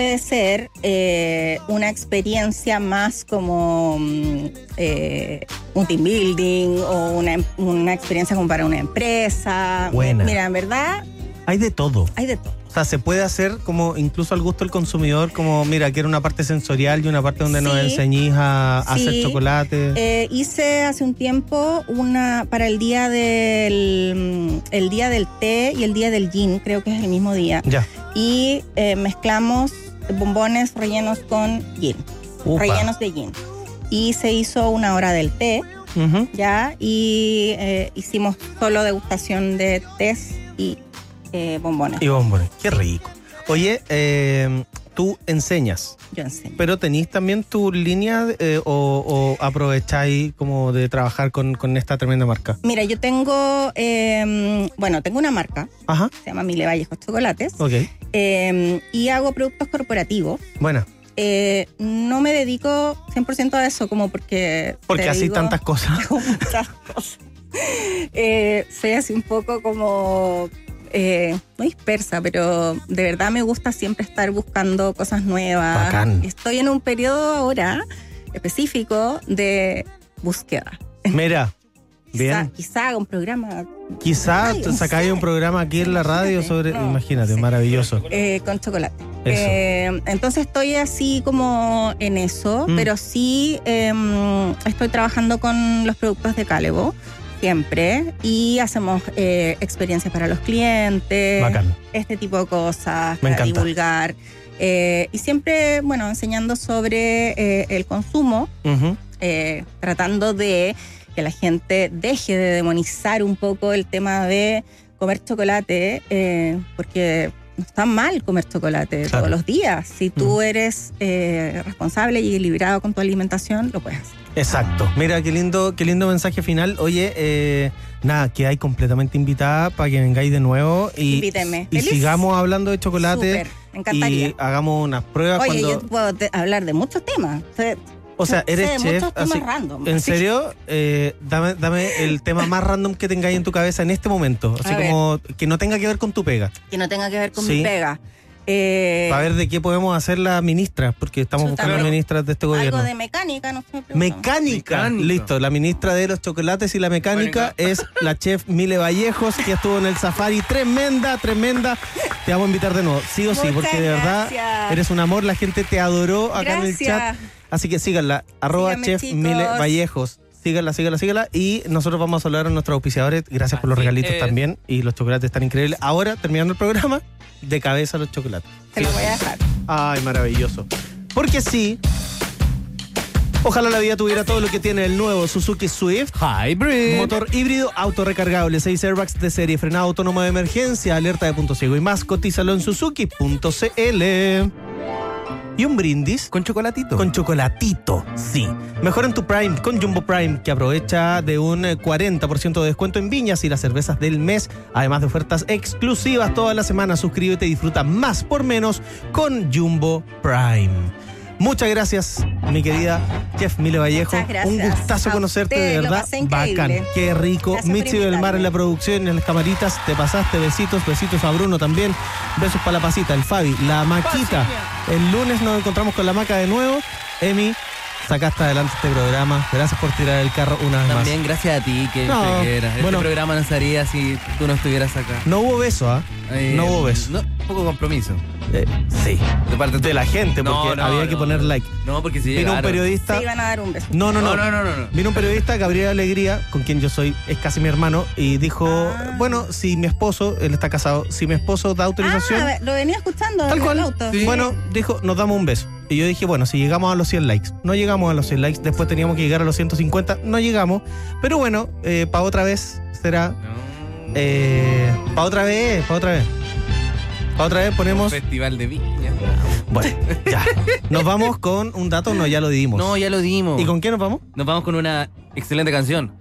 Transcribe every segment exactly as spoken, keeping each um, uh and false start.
puede ser eh, una experiencia más como eh, un team building o una, una experiencia como para una empresa. Buena. Mira, en verdad Hay de todo. hay de todo. O sea, se puede hacer como incluso al gusto del consumidor, como mira, quiero una parte sensorial y una parte donde Sí. nos enseñís a, a Sí. hacer chocolate. Eh, hice hace un tiempo una para el día del el día del té y el día del gin, creo que es el mismo día. Ya. Y eh, mezclamos bombones rellenos con gin, Upa. rellenos de gin. Y se hizo una hora del té, Ujú. ya, y eh, hicimos solo degustación de tés y eh, bombones. Y bombones. Qué rico. Oye, eh, tú enseñas, Yo enseño. pero tenís también tu línea eh, o, o aprovecháis como de trabajar con, con esta tremenda marca. Mira, yo tengo, eh, bueno, tengo una marca, Ajá. se llama Mile Vallejos Chocolates, Ok. eh, y hago productos corporativos. Buena. Eh, no me dedico cien por ciento a eso, como porque... Porque te así digo, tantas cosas. hago muchas cosas. Eh, soy así un poco como... Eh, muy dispersa, pero de verdad me gusta siempre estar buscando cosas nuevas. Bacán. Estoy en un periodo ahora específico de búsqueda. Mira, Quizá, bien. quizá haga un programa Quizás Ay, no sacáis sé. un programa aquí en la radio Imagínate. sobre... No, imagínate, sí. maravilloso. eh, con chocolate. Eso. Eh, entonces estoy así como en eso, Mm. pero sí eh, estoy trabajando con los productos de Calebo siempre y hacemos eh, experiencias para los clientes, Bacán. este tipo de cosas, Me para encanta. divulgar. Eh, y siempre, bueno, enseñando sobre eh, el consumo, Ujú. eh, tratando de que la gente deje de demonizar un poco el tema de comer chocolate, eh, porque no está mal comer chocolate Claro. todos los días. Si tú Mm. eres eh, responsable y equilibrado con tu alimentación, lo puedes hacer. Exacto. Mira, qué lindo, qué lindo mensaje final. Oye, eh, nada, quedáis completamente invitada para que vengáis de nuevo y, Invíteme. y Feliz. sigamos hablando de chocolate. Súper, me encantaría. Y hagamos unas pruebas Oye, cuando... yo puedo te- hablar de muchos temas. Sé- O sea, sé eres de chef, muchos temas así- random. ¿En así. serio? Eh, dame, dame el tema más random que tengáis en tu cabeza en este momento. Así A ver. como que no tenga que ver con tu pega. Que no tenga que ver con Sí. mi pega. Eh, Para ver de qué podemos hacer la ministra, porque estamos Chuta, buscando pero ministras de este gobierno. algo de mecánica, no sé. pero- Mecánica. Mecánica. Listo, la ministra de los chocolates y la mecánica es la chef Mile Vallejos, que estuvo en el Safari. Tremenda, tremenda. Te vamos a invitar de nuevo, sí o sí, Muchas porque de verdad gracias. eres un amor. La gente te adoró acá en el Gracias. chat. Así que síganla, arroba Síganme, chef chicos. Mile Vallejos. Síganla, síganla, síganla. Y nosotros vamos a hablar a nuestros auspiciadores. Gracias por los Así regalitos es. también. Y los chocolates están increíbles. Ahora, terminando el programa, de cabeza los chocolates. Te lo voy a dejar. Ay, maravilloso. Porque sí, ojalá la vida tuviera todo lo que tiene el nuevo Suzuki Swift. Hybrid. Motor híbrido autorrecargable, seis airbags de serie, frenado autónomo de emergencia, alerta de punto ciego y más. Cotízalo en suzuki punto cl. Y un brindis Con chocolatito. con chocolatito, sí. Mejora en tu Prime con Jumbo Prime, que aprovecha de un eh, cuarenta por ciento de descuento en viñas y las cervezas del mes, además de ofertas exclusivas toda la semana. Suscríbete y disfruta más por menos con Jumbo Prime. Muchas gracias, mi querida chef Mile Vallejo. Muchas gracias. Un gustazo A conocerte, usted, de lo verdad. pasé increíble. Bacán. Qué rico. Gracias por Mitzi del Mar invitarme. en la producción, en las camaritas. Te pasaste. Besitos, besitos a Bruno también. Besos para la pasita, el Fabi, la Maquita. El lunes nos encontramos con la Maca de nuevo. Emi, sacaste adelante este programa. Gracias por tirar el carro una vez También más. gracias a ti que No, te quieras. bueno. Este programa no estaría si tú no estuvieras acá. No hubo beso, ¿ah? Eh, no hubo beso. No, poco compromiso. Eh, sí. De parte De la gente, No, porque no, había que no. poner like. No, porque si Vino un llegaron. periodista. Se iban a dar un beso. No, no, no. No, no, no, no. Vino un periodista, Gabriel Alegría, con quien yo soy, es casi mi hermano, y dijo, Ah. bueno, si mi esposo, él está casado, si mi esposo da autorización, Ah, lo venía escuchando tal en cual, el auto. Sí. bueno, dijo, nos damos un beso. Y yo dije, bueno, si llegamos a los cien likes, no llegamos a los cien likes, después teníamos que llegar a los ciento cincuenta, no llegamos, pero bueno, eh, para otra vez será, No. eh, para otra vez, para otra vez. Para otra vez ponemos, Festival de Viña. bueno, ya. Nos vamos con un dato, no, ya lo dimos. No, ya lo dimos. ¿Y con qué nos vamos? Nos vamos con una excelente canción.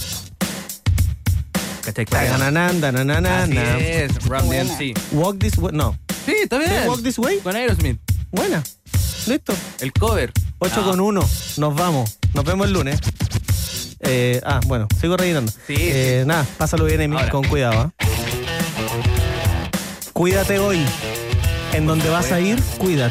¿Cachai? Tananán, tananán, Así na. es, Run D Buena. M C. Walk this way, no. Sí, está bien. ¿Sí? Walk this way. Con Aerosmith. Buena. Listo. El cover. ocho Ah. con uno. Nos vamos. Nos vemos el lunes. Eh, ah, bueno, sigo rellenando. Sí, Eh, nada, pásalo bien, Emi, Ahora. con cuidado. ¿ah? Cuídate hoy. En donde vas a ir, cuídate.